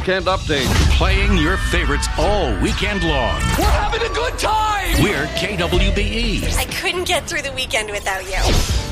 Weekend Update. Playing your favorites all weekend long. We're having a good time! We're KWBE. I couldn't get through the weekend without you.